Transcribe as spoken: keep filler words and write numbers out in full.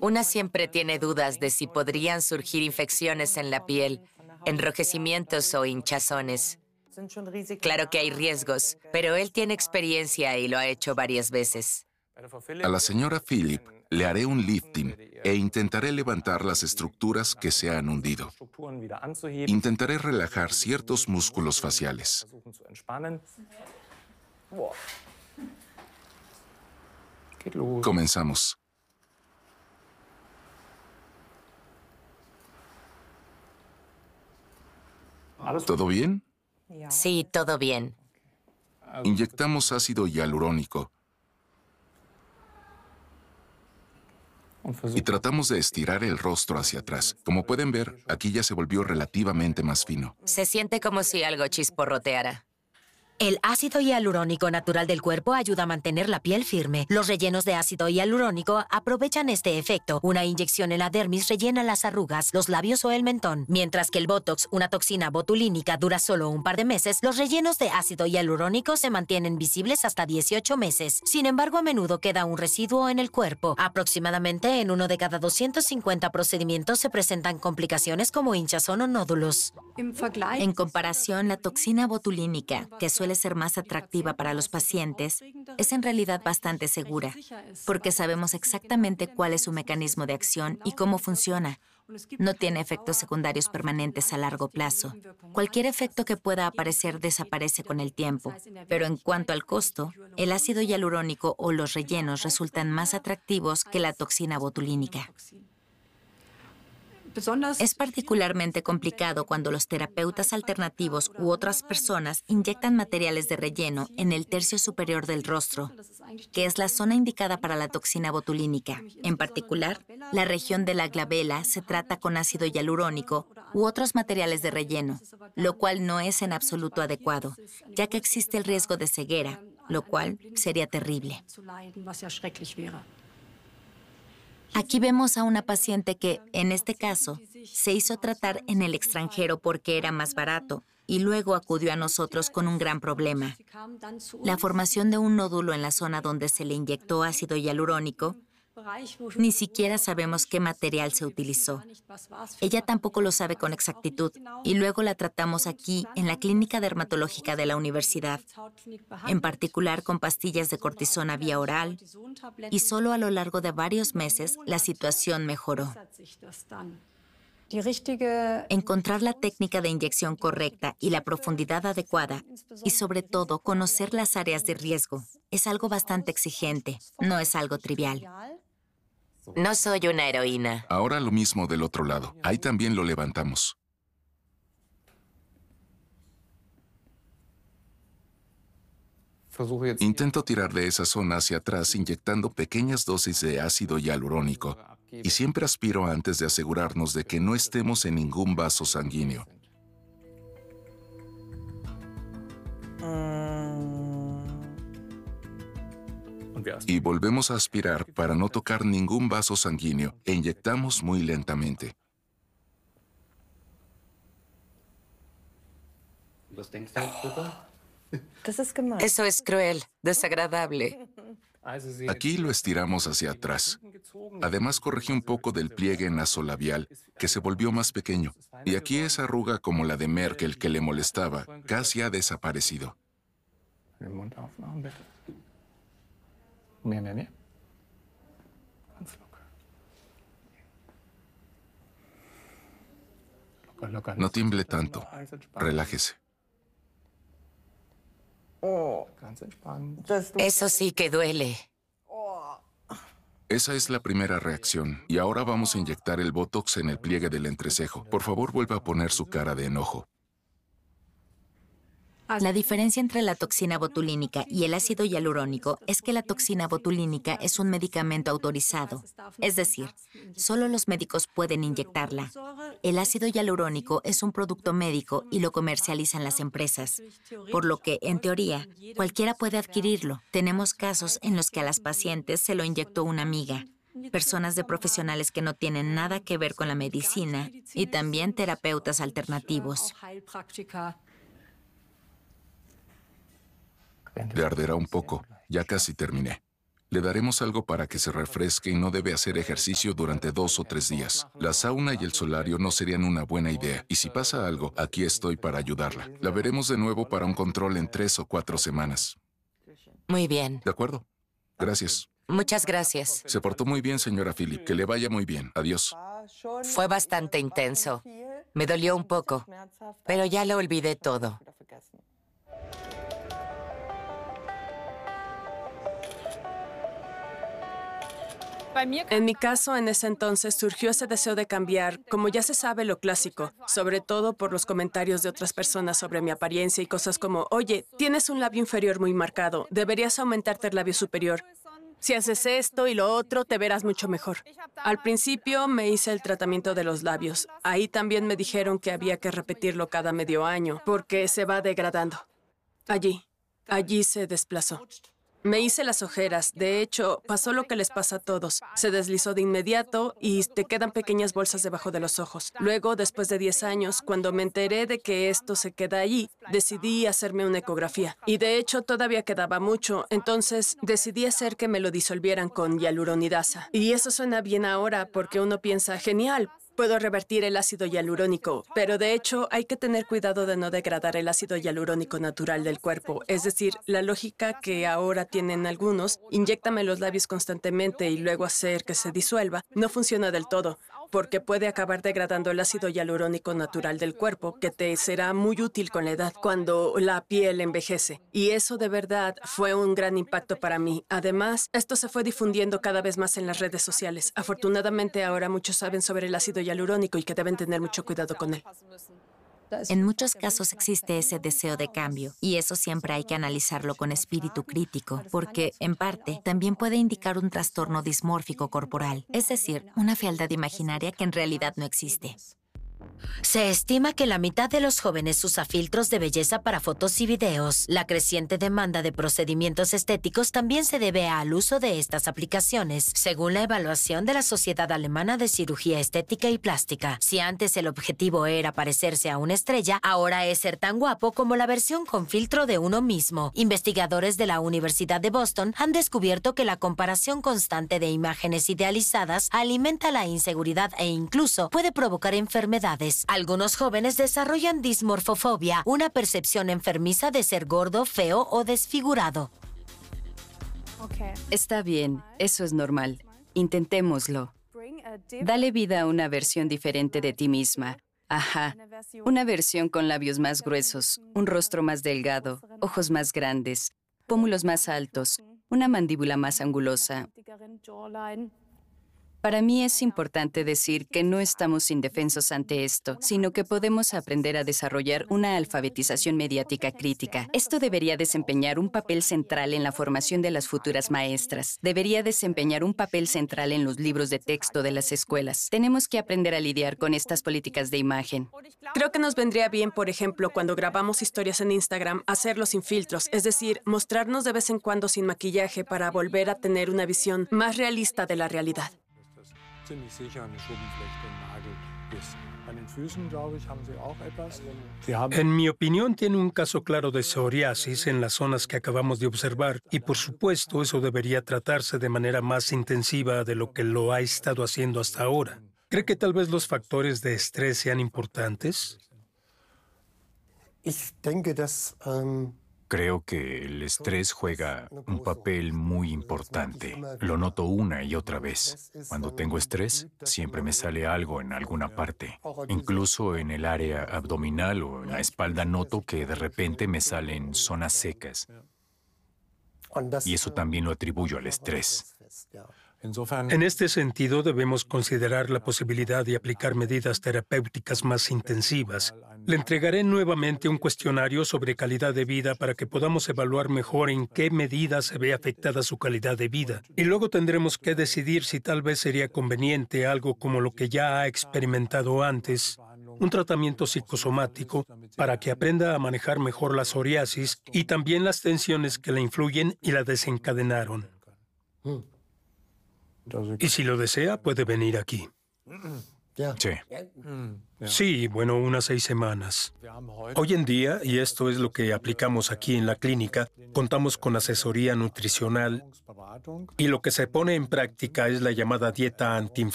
Una siempre tiene dudas de si podrían surgir infecciones en la piel, enrojecimientos o hinchazones. Claro que hay riesgos, pero él tiene experiencia y lo ha hecho varias veces. A la señora Philip le haré un lifting e intentaré levantar las estructuras que se han hundido. Intentaré relajar ciertos músculos faciales. Comenzamos. ¿Todo bien? Sí, todo bien. Inyectamos ácido hialurónico y tratamos de estirar el rostro hacia atrás. Como pueden ver, aquí ya se volvió relativamente más fino. Se siente como si algo chisporroteara. El ácido hialurónico natural del cuerpo ayuda a mantener la piel firme. Los rellenos de ácido hialurónico aprovechan este efecto. Una inyección en la dermis rellena las arrugas, los labios o el mentón. Mientras que el Botox, una toxina botulínica, dura solo un par de meses, los rellenos de ácido hialurónico se mantienen visibles hasta dieciocho meses. Sin embargo, a menudo queda un residuo en el cuerpo. Aproximadamente en uno de cada doscientos cincuenta procedimientos se presentan complicaciones como hinchazón o nódulos. En comparación, la toxina botulínica, que suele ser más atractiva para los pacientes, es en realidad bastante segura, porque sabemos exactamente cuál es su mecanismo de acción y cómo funciona. No tiene efectos secundarios permanentes a largo plazo. Cualquier efecto que pueda aparecer desaparece con el tiempo, pero en cuanto al costo, el ácido hialurónico o los rellenos resultan más atractivos que la toxina botulínica. Es particularmente complicado cuando los terapeutas alternativos u otras personas inyectan materiales de relleno en el tercio superior del rostro, que es la zona indicada para la toxina botulínica. En particular, la región de la glabela se trata con ácido hialurónico u otros materiales de relleno, lo cual no es en absoluto adecuado, ya que existe el riesgo de ceguera, lo cual sería terrible. Aquí vemos a una paciente que, en este caso, se hizo tratar en el extranjero porque era más barato y luego acudió a nosotros con un gran problema. La formación de un nódulo en la zona donde se le inyectó ácido hialurónico. Ni siquiera sabemos qué material se utilizó. Ella tampoco lo sabe con exactitud y luego la tratamos aquí en la clínica dermatológica de la universidad, en particular con pastillas de cortisona vía oral, y solo a lo largo de varios meses la situación mejoró. Encontrar la técnica de inyección correcta y la profundidad adecuada, y sobre todo conocer las áreas de riesgo, es algo bastante exigente, no es algo trivial. No soy una heroína. Ahora lo mismo del otro lado. Ahí también lo levantamos. Intento tirar de esa zona hacia atrás inyectando pequeñas dosis de ácido hialurónico y siempre aspiro antes de asegurarnos de que no estemos en ningún vaso sanguíneo. Y volvemos a aspirar para no tocar ningún vaso sanguíneo e inyectamos muy lentamente. Eso es cruel, desagradable. Aquí lo estiramos hacia atrás. Además, corregí un poco del pliegue nasolabial, que se volvió más pequeño. Y aquí esa arruga como la de Merkel que le molestaba, casi ha desaparecido. No tiemble tanto. Relájese. Eso sí que duele. Esa es la primera reacción. Y ahora vamos a inyectar el Botox en el pliegue del entrecejo. Por favor, vuelva a poner su cara de enojo. La diferencia entre la toxina botulínica y el ácido hialurónico es que la toxina botulínica es un medicamento autorizado, es decir, solo los médicos pueden inyectarla. El ácido hialurónico es un producto médico y lo comercializan las empresas, por lo que, en teoría, cualquiera puede adquirirlo. Tenemos casos en los que a las pacientes se lo inyectó una amiga, personas de profesionales que no tienen nada que ver con la medicina y también terapeutas alternativos. Le arderá un poco. Ya casi terminé. Le daremos algo para que se refresque y no debe hacer ejercicio durante dos o tres días. La sauna y el solario no serían una buena idea, y si pasa algo, aquí estoy para ayudarla. La veremos de nuevo para un control en tres o cuatro semanas. Muy bien. ¿De acuerdo? Gracias. Muchas gracias. Se portó muy bien, señora Philip. Que le vaya muy bien. Adiós. Fue bastante intenso. Me dolió un poco, pero ya lo olvidé todo. En mi caso, en ese entonces surgió ese deseo de cambiar, como ya se sabe lo clásico, sobre todo por los comentarios de otras personas sobre mi apariencia y cosas como, oye, tienes un labio inferior muy marcado, deberías aumentarte el labio superior. Si haces esto y lo otro, te verás mucho mejor. Al principio me hice el tratamiento de los labios. Ahí también me dijeron que había que repetirlo cada medio año, porque se va degradando. Allí, allí se desplazó. Me hice las ojeras. De hecho, pasó lo que les pasa a todos. Se deslizó de inmediato y te quedan pequeñas bolsas debajo de los ojos. Luego, después de diez años, cuando me enteré de que esto se queda allí, decidí hacerme una ecografía. Y de hecho, todavía quedaba mucho. Entonces, decidí hacer que me lo disolvieran con hialuronidasa. Y eso suena bien ahora porque uno piensa, genial, puedo revertir el ácido hialurónico, pero de hecho hay que tener cuidado de no degradar el ácido hialurónico natural del cuerpo. Es decir, la lógica que ahora tienen algunos, inyéctame los labios constantemente y luego hacer que se disuelva, no funciona del todo, porque puede acabar degradando el ácido hialurónico natural del cuerpo, que te será muy útil con la edad, cuando la piel envejece. Y eso de verdad fue un gran impacto para mí. Además, esto se fue difundiendo cada vez más en las redes sociales. Afortunadamente, ahora muchos saben sobre el ácido hialurónico y que deben tener mucho cuidado con él. En muchos casos existe ese deseo de cambio, y eso siempre hay que analizarlo con espíritu crítico, porque, en parte, también puede indicar un trastorno dismórfico corporal, es decir, una fealdad imaginaria que en realidad no existe. Se estima que la mitad de los jóvenes usa filtros de belleza para fotos y videos. La creciente demanda de procedimientos estéticos también se debe al uso de estas aplicaciones, según la evaluación de la Sociedad Alemana de Cirugía Estética y Plástica. Si antes el objetivo era parecerse a una estrella, ahora es ser tan guapo como la versión con filtro de uno mismo. Investigadores de la Universidad de Boston han descubierto que la comparación constante de imágenes idealizadas alimenta la inseguridad e incluso puede provocar enfermedades. Algunos jóvenes desarrollan dismorfofobia, una percepción enfermiza de ser gordo, feo o desfigurado. Está bien, eso es normal. Intentémoslo. Dale vida a una versión diferente de ti misma. Ajá, una versión con labios más gruesos, un rostro más delgado, ojos más grandes, pómulos más altos, una mandíbula más angulosa. Para mí es importante decir que no estamos indefensos ante esto, sino que podemos aprender a desarrollar una alfabetización mediática crítica. Esto debería desempeñar un papel central en la formación de las futuras maestras. Debería desempeñar un papel central en los libros de texto de las escuelas. Tenemos que aprender a lidiar con estas políticas de imagen. Creo que nos vendría bien, por ejemplo, cuando grabamos historias en Instagram, hacerlo sin filtros, es decir, mostrarnos de vez en cuando sin maquillaje para volver a tener una visión más realista de la realidad. En mi opinión, tiene un caso claro de psoriasis en las zonas que acabamos de observar y, por supuesto, eso debería tratarse de manera más intensiva de lo que lo ha estado haciendo hasta ahora. ¿Cree que tal vez los factores de estrés sean importantes? Creo que el estrés juega un papel muy importante. Lo noto una y otra vez. Cuando tengo estrés, siempre me sale algo en alguna parte. Incluso en el área abdominal o en la espalda noto que de repente me salen zonas secas. Y eso también lo atribuyo al estrés. En este sentido, debemos considerar la posibilidad de aplicar medidas terapéuticas más intensivas. Le entregaré nuevamente un cuestionario sobre calidad de vida para que podamos evaluar mejor en qué medida se ve afectada su calidad de vida. Y luego tendremos que decidir si tal vez sería conveniente algo como lo que ya ha experimentado antes, un tratamiento psicosomático para que aprenda a manejar mejor la psoriasis y también las tensiones que la influyen y la desencadenaron. Y si lo desea, puede venir aquí. Sí. Sí, bueno, unas seis semanas. Hoy en día, y esto es lo que aplicamos aquí en la clínica, contamos con asesoría nutricional y lo que se pone en práctica es la llamada dieta antiinflamatoria.